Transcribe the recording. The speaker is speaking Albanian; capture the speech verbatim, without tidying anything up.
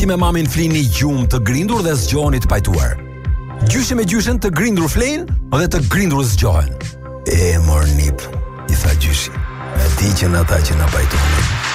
Ti me mamin flini gjumë të grindur dhe zgjoheni të pajtuar. Gjyshe me gjyshen të grindur flein dhe të grindur zgjohen. E mor nip, i tha gjyshi, me di që në ata që në pajtuar.